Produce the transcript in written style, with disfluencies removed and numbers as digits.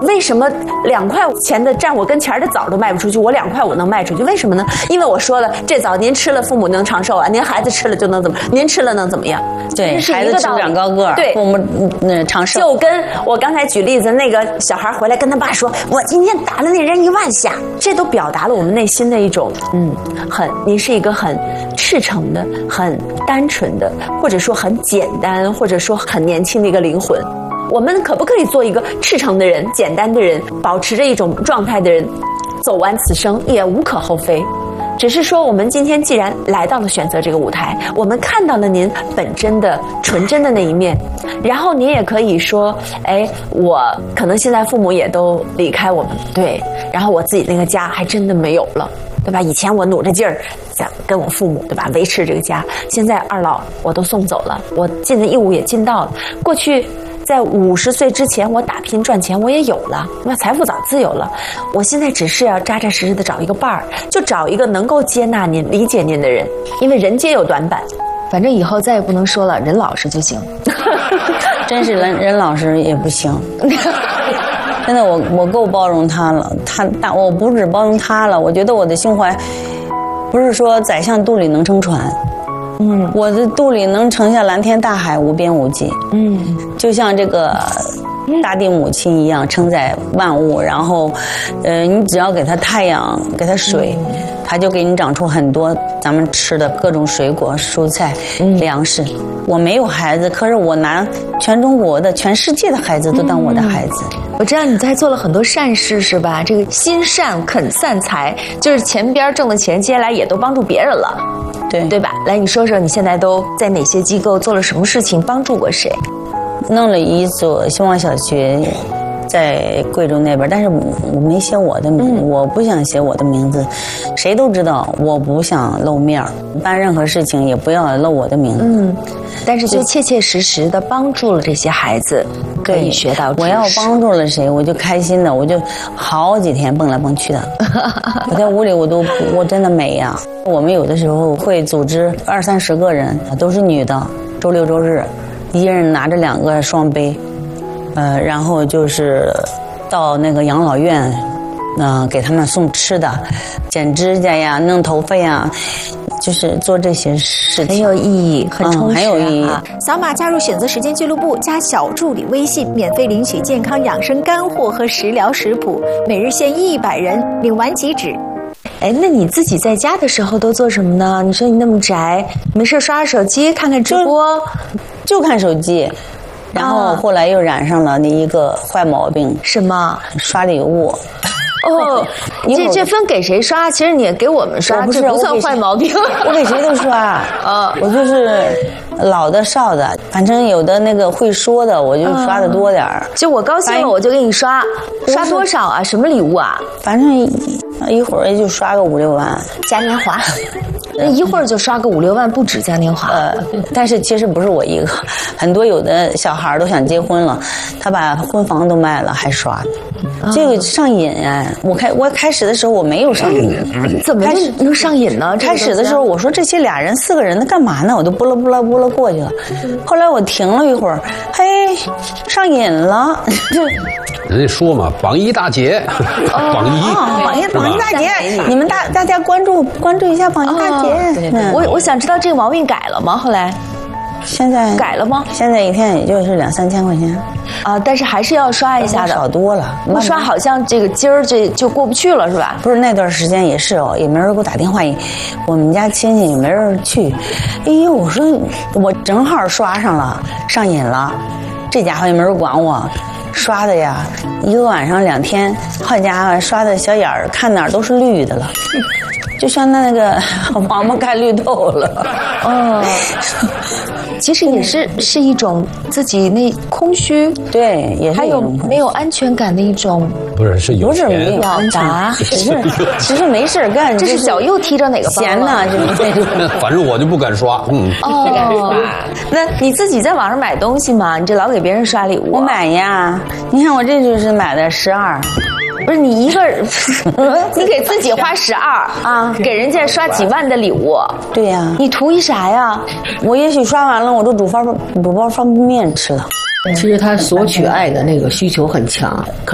为什么2块钱的站我跟前的枣都卖不出去，我2块我能卖出去？为什么呢？因为我说了，这枣您吃了父母能长寿啊，您孩子吃了就能怎么？您吃了能怎么样？ 对，孩子吃长高个儿，对，父母长寿。 就跟我刚才举例子，那个小孩回来跟他爸说：“我今天打了那人1万下。”这都表达了我们内心的一种您是一个很赤诚的、很单纯的，或者说很简单，或者说很年轻的一个灵魂。我们可不可以做一个赤诚的人、简单的人，保持着一种状态的人，走完此生也无可厚非。只是说，我们今天既然来到了选择这个舞台，我们看到了您本真的、纯真的那一面，然后您也可以说，哎，我可能现在父母也都离开我们，对，然后我自己那个家还真的没有了，对吧？以前我努着劲儿想跟我父母，对吧，维持这个家，现在二老我都送走了，我尽的义务也尽到了，过去在50岁之前，我打拼赚钱，我也有了，那财富早自由了。我现在只是要扎扎实实的找一个伴儿，就找一个能够接纳您、理解您的人，因为人皆有短板。 反正以后再也不能说了，任老师就行。 真是任老师也不行。真的，我够包容他了，我不止包容他了，我觉得我的胸怀，不是说宰相肚里能撑船。我的肚里能盛下蓝天大海，无边无际。就像这个大地母亲一样，承载万物。然后，你只要给它太阳，给它水，它就给你长出很多咱们吃的各种水果、蔬菜、粮食。我没有孩子，可是我拿全中国的、全世界的孩子都当我的孩子。 我知道你在做了很多善事，是吧？这个心善肯散财，就是前边挣的钱，接下来也都帮助别人了。对吧？来，你说说你现在都在哪些机构做了什么事情，帮助过谁？ 弄了一所希望小学，在贵州那边，但是我没写我的名字，我不想写我的名字，谁都知道我不想露面，办任何事情也不要露我的名字。 但是就切切实实的帮助了这些孩子，可以学到知识。 我要帮助了谁，我就开心的，我就好几天蹦来蹦去的。我在屋里我真的美呀。我们有的时候会组织20-30个人，都是女的，周六周日，一人拿着2个双杯，然后就是到那个养老院，给他们送吃的，剪指甲呀，弄头发呀。就是做这些事情很有意义，很充实， 很有意义。 扫码加入选择时间俱乐部，加小助理微信，免费领取健康养生干货和食疗食谱，每日限100人，领完即止。 哎，那你自己在家的时候都做什么呢？你说你那么宅，没事刷手机，看看直播， 就看手机。然后后来又染上了一个坏毛病， 什么？ 刷礼物。 这分给谁刷？其实你也给我们刷，这不算坏毛病。 我给谁都刷。我就是老的少的，反正有的那个会说的，我就刷的多点儿。 就我高兴了，我就给你刷。刷多少啊？什么礼物啊？ 反正一会儿也就刷个5-6万。 嘉年华。那一会儿就刷个5-6万，不止嘉年华。 但是其实不是我一个，很多有的小孩都想结婚了，他把婚房都卖了还刷，这个上瘾啊！我开始的时候我没有上瘾， 怎么能上瘾呢？ 开始的时候我说这些2人4个人的干嘛呢？我都拨了过去了。后来我停了一会儿，嘿，上瘾了。 人家说嘛，榜一大姐，榜一大姐，你们大家关注一下榜一大姐。 我想知道这个毛病改了吗？后来， 现在改了吗？ 现在一天也就是2-3千块钱啊，但是还是要刷一下的， 少多了。 不刷好像这个今儿这就过不去了，是吧？ 不是那段时间也是也没人给我打电话，我们家亲戚也没人去。哎呦，我说我正好刷上了，上瘾了，这家伙也没人管我。刷的呀，一个晚上2天，好家伙，刷的小眼儿看哪儿都是绿的了，就像那个王八看绿豆了。 其实也是一种自己那空虚， 对，也是还有没有安全感的一种， 不是有钱， 不是没有表达， 只是没事干。 这是小右踢着哪个闲呢？ 反正我就不敢刷， 那你自己在网上买东西吗？你这老给别人刷礼物？ 我买呀，你看我这就是买的12。 不是你一个人，你给自己花12啊，给人家刷几万的礼物。 对呀， 你图一啥呀？ 我也许刷完了，我都煮包方便面吃了。 其实他索取爱的那个需求很强。